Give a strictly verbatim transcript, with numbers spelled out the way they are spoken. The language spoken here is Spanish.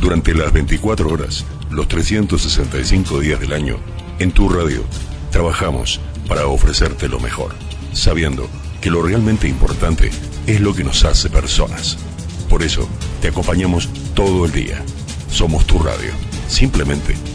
Durante las veinticuatro horas, los trescientos sesenta y cinco días del año, en tu radio, trabajamos para ofrecerte lo mejor, sabiendo que lo realmente importante es lo que nos hace personas. Por eso, te acompañamos todo el día. Somos tu radio. Simplemente